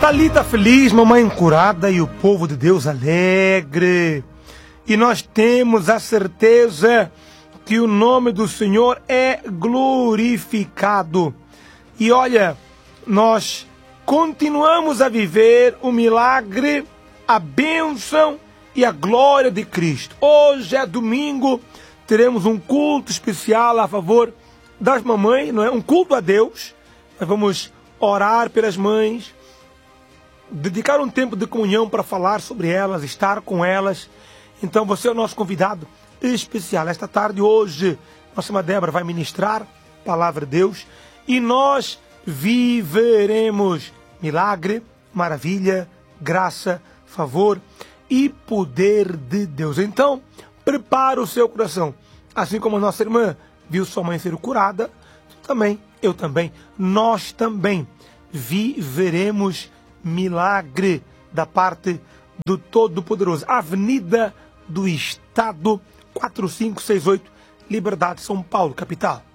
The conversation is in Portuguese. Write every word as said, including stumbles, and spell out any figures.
Talita feliz, mamãe curada e o povo de Deus alegre. E nós temos a certeza que o nome do Senhor é glorificado. E olha, nós continuamos a viver o milagre, a bênção e a glória de Cristo. Hoje é domingo, teremos um culto especial a favor das mamães, não é? Um culto a Deus. Nós vamos orar pelas mães, dedicar um tempo de comunhão para falar sobre elas, estar com elas. Então você é o nosso convidado especial. Esta tarde, hoje, nossa irmã Débora vai ministrar a palavra de Deus e nós viveremos milagre, maravilha, graça, favor e poder de Deus. Então, prepara o seu coração. Assim como a nossa irmã viu sua mãe ser curada, tu também, eu também, nós também viveremos milagre da parte do Todo-Poderoso. Avenida do Estado, quatro cinco seis oito, Liberdade, São Paulo, capital.